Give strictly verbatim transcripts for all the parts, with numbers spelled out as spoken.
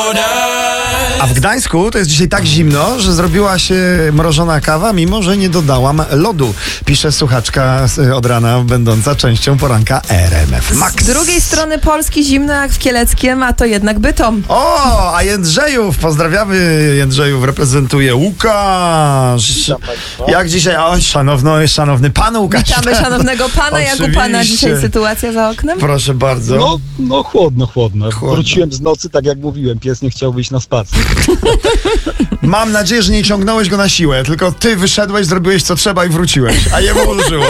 A w Gdańsku to jest dzisiaj tak zimno, że zrobiła się mrożona kawa, mimo że nie dodałam lodu. Pisze słuchaczka od rana, będąca częścią poranka R M F Max. Z drugiej strony Polski zimno jak w Kieleckiem, a to jednak Bytom. O, a Jędrzejów, pozdrawiamy Jędrzejów, reprezentuje Łukasz. Jak dzisiaj, o, szanowny, szanowny pan Łukasz. Witamy szanownego pana, jak u pana dzisiaj sytuacja za oknem? Proszę bardzo. No, no chłodno, chłodno, Chłodno. Wróciłem z nocy, tak jak mówiłem, pies nie chciał wyjść na spacer. Mam nadzieję, że nie ciągnąłeś go na siłę, tylko ty wyszedłeś, zrobiłeś co trzeba i wróciłeś, a jemu ulżyło.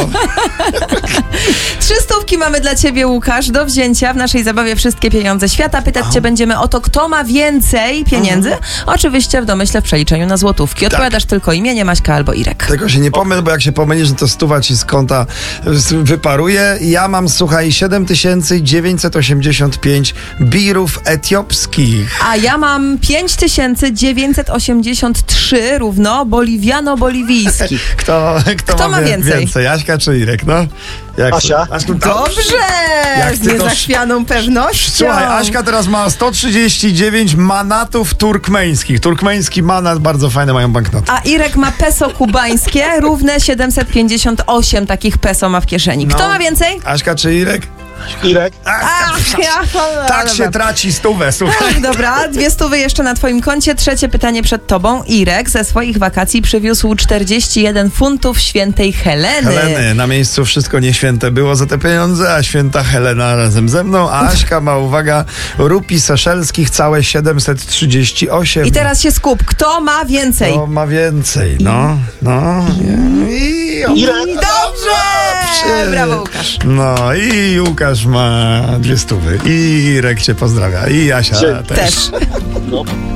Trzy stówki mamy dla ciebie, Łukasz, do wzięcia w naszej zabawie Wszystkie Pieniądze Świata. Pytać cię będziemy o to, kto ma więcej pieniędzy. Oczywiście w domyśle w przeliczeniu na złotówki. Odpowiadasz tylko imienie, Maśka albo Irek. Tego się nie pomyl, bo jak się pomylisz, to stuwa ci z konta wyparuje. Ja mam, słuchaj, siedem tysięcy dziewięćset osiemdziesiąt pięć birów etiopskich. A ja mam pięć tysięcy dziewięćset osiemdziesiąt trzy równo boliwiano-boliwijskich. Kto, kto, Kto ma wie- więcej? więcej? Aśka czy Irek? No. Jak Asia. Aśku, Dobrze! Jak Z ty to- niezachwianą pewnością. Słuchaj, Aśka teraz ma sto trzydzieści dziewięć manatów turkmeńskich. Turkmeński manat, bardzo fajne mają banknoty. A Irek ma peso kubańskie, równe siedemset pięćdziesiąt osiem takich peso ma w kieszeni. Kto No. ma więcej? Aśka czy Irek? Irek, Ach, ja, Tak się traci stówę, słuchaj. Ach, dobra, dwie stówy jeszcze na twoim koncie. Trzecie pytanie przed tobą. Irek ze swoich wakacji przywiózł czterdzieści jeden funtów świętej Heleny. Heleny, na miejscu wszystko nieświęte było za te pieniądze, a święta Helena razem ze mną, a Aśka ma, uwaga, rupii seszelskich całe siedemset trzydzieści osiem. I teraz się skup. Kto ma więcej? To ma więcej, no, no. I, Irek. Dobrze! Dobrze. Brawo, Łukasz. No i Łukasz ma dwie stówy. I Irek cię pozdrawia. I Asia Dzień. też. Też. no.